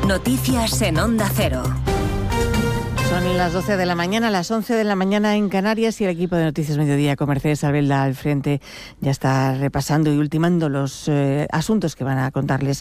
Noticias en Onda Cero. Son las 12 de la mañana, las 11 de la mañana en Canarias, y el equipo de Noticias Mediodía con Mercedes Albelda al frente ya está repasando y ultimando los asuntos que van a contarles